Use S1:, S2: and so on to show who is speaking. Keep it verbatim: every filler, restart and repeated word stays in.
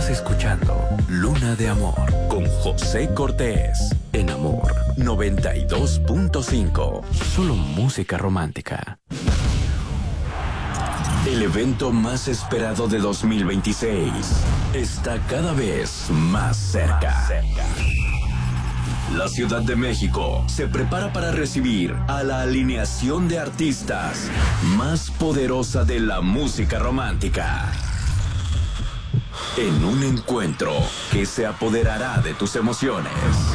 S1: Estás escuchando Luna de Amor con José Cortés en Amor noventa y dos punto cinco. Solo música romántica. El evento más esperado de dos mil veintiséis está cada vez más cerca. La Ciudad de México se prepara para recibir a la alineación de artistas más poderosa de la música romántica. En un encuentro que se apoderará de tus emociones.